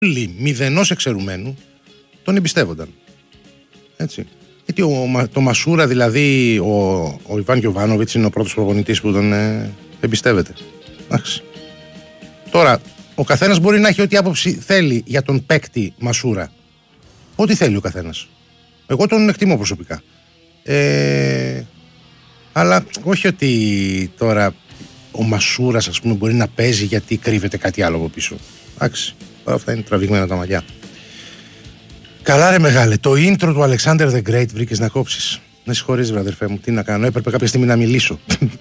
όλοι μηδενός εξαιρουμένου τον εμπιστεύονταν. Έτσι. Γιατί το Μασούρα, δηλαδή, ο Ιβάν Γιοβάνοβιτς είναι ο πρώτος προπονητής που τον εμπιστεύεται. Εντάξει. Τώρα, ο καθένας μπορεί να έχει ό,τι άποψη θέλει για τον παίκτη Μασούρα. Ό,τι θέλει ο καθένας. Εγώ τον εκτιμώ προσωπικά. Αλλά όχι ότι τώρα ο Μασούρας, ας πούμε, μπορεί να παίζει γιατί κρύβεται κάτι άλλο από πίσω. Εντάξει. Αυτά είναι τραβηγμένα τα μαλλιά. Καλά ρε μεγάλε, το intro του Alexander the Great βρήκες να κόψεις. Με συγχωρείς βρε αδερφέ μου, τι να κάνω, έπρεπε κάποια στιγμή να μιλήσω.